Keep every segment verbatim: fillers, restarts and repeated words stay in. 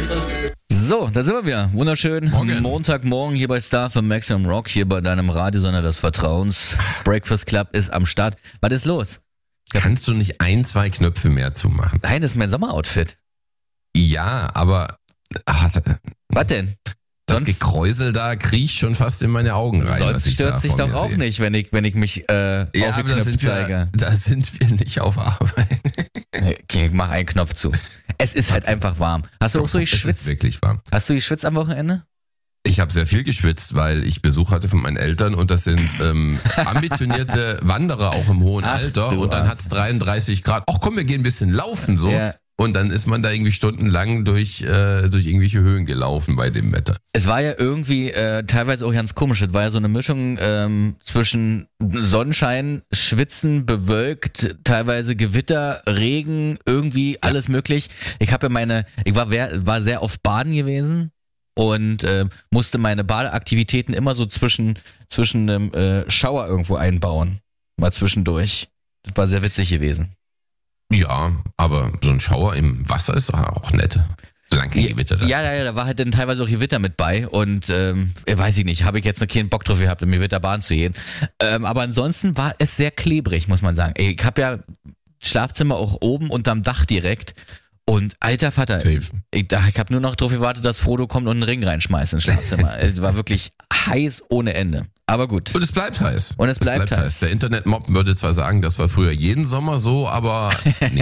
So, da sind wir wieder. Wunderschön. Morgen. Montagmorgen hier bei Star für Maximum Rock, hier bei deinem Radiosender des Vertrauens. Breakfast Club ist am Start. Was ist los? Kannst du nicht ein, zwei Knöpfe mehr zumachen? Nein, das ist mein Sommeroutfit. Ja, aber ah, Was denn? das Sonst- Gekräusel da kriecht schon fast in meine Augen rein. was Sonst ich da stört sich vor doch mir auch sehe. nicht, wenn ich, wenn ich mich äh, Ja, aber da aufgeknöpft sind, wir, zeige. da sind wir nicht auf Arbeit. Okay, ich mach einen Knopf zu. Es ist halt einfach warm. Hast du auch so Es ist geschwitzt? wirklich warm. Hast du geschwitzt am Wochenende? Ich habe sehr viel geschwitzt, weil ich Besuch hatte von meinen Eltern und das sind ähm, ambitionierte Wanderer auch im hohen Ach, Alter du und dann Arsch. hat's dreiunddreißig Grad. Ach komm, wir gehen ein bisschen laufen so. Ja. Und dann ist man da irgendwie stundenlang durch, äh, durch irgendwelche Höhen gelaufen bei dem Wetter. Es war ja irgendwie äh, teilweise auch ganz komisch. Es war ja so eine Mischung ähm, zwischen Sonnenschein, Schwitzen, bewölkt, teilweise Gewitter, Regen, irgendwie alles möglich. Ich habe ja meine, ich war, wer- war sehr oft baden gewesen und äh, musste meine Badeaktivitäten immer so zwischen zwischen einem äh, Shower irgendwo einbauen, mal zwischendurch. Das war sehr witzig gewesen. Ja, aber so ein Schauer im Wasser ist doch auch nett. Solange kein Gewitter da ist. Ja, ja, ja, da war halt dann teilweise auch Gewitter mit bei und ähm, weiß ich nicht, habe ich jetzt noch keinen Bock drauf gehabt, im Gewitter baden zu gehen. Ähm, aber ansonsten war es sehr klebrig, muss man sagen. Ey, ich habe ja Schlafzimmer auch oben unterm Dach direkt und alter Vater, Safe. ich, da- ich habe nur noch drauf gewartet, dass Frodo kommt und einen Ring reinschmeißt ins Schlafzimmer. Es war wirklich heiß ohne Ende. Aber gut. Und es bleibt heiß. Und es bleibt heiß. Der Internetmob würde zwar sagen, das war früher jeden Sommer so, aber nee.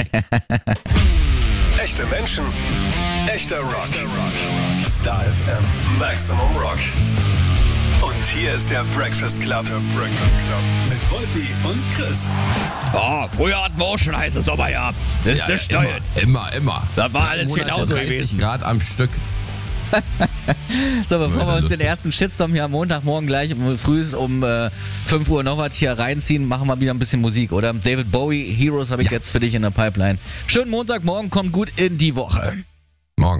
Echte Menschen, echter Rock. Star F M, Maximum Rock. Und hier ist der Breakfast Club. Der Breakfast Club. Mit Wolfi und Chris. Oh, früher hatten wir auch schon heiße Sommer gehabt. Das Ja, immer, immer, immer. Das war Drei alles Monate, genauso dreißig gewesen. Grad am Stück. So, bevor Würde wir uns lustig. den ersten Shitstorm hier am Montagmorgen gleich um, früh um äh, fünf Uhr noch was hier reinziehen, machen wir wieder ein bisschen Musik, oder? David Bowie, Heroes habe ich jetzt für dich in der Pipeline. Schönen Montagmorgen, kommt gut in die Woche.